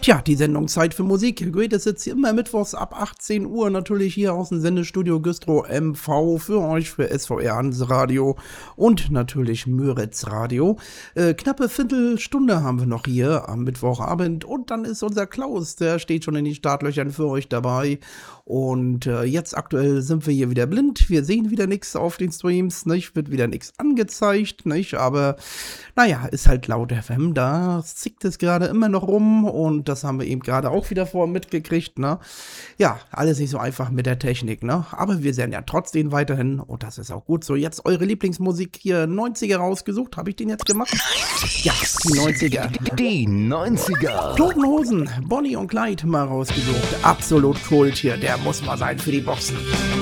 Tja, die Sendung Zeit für Musik. Goethe sitzt hier immer mittwochs ab 18 Uhr natürlich hier aus dem Sendestudio Güstrow MV für euch, für SVR Hanseradio und natürlich Müritz Radio. Knappe Viertelstunde haben wir noch hier am Mittwochabend und dann ist unser Klaus, der steht schon in den Startlöchern für euch dabei. Und jetzt aktuell sind wir hier wieder blind. Wir sehen wieder nichts auf den Streams, nicht? Wird wieder nichts angezeigt, nicht? Aber naja, ist halt laut FM, da zickt es gerade immer noch rum und das haben wir eben gerade auch wieder vorher mitgekriegt, ne? Ja, alles nicht so einfach mit der Technik, ne? Aber wir sehen ja trotzdem weiterhin und das ist auch gut so. Jetzt eure Lieblingsmusik hier, 90er rausgesucht. Habe ich den jetzt gemacht? Ja, die 90er. Die 90er. Toten Hosen, Bonnie und Clyde mal rausgesucht. Absolut Kult hier, der muss mal sein für die Boxen.